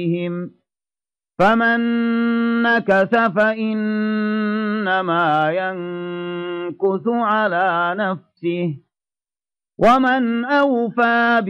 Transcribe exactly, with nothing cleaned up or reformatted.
فمن نكث فإنما ينكث على نفسه ومن أوفى